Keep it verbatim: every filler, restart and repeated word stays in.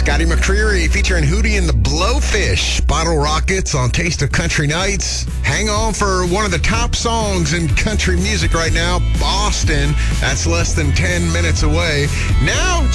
Scotty McCreery featuring Hootie and the Blowfish. Bottle Rockets on Taste of Country Nights. Hang on for one of the top songs in country music right now, Boston. That's less than ten minutes away. Now,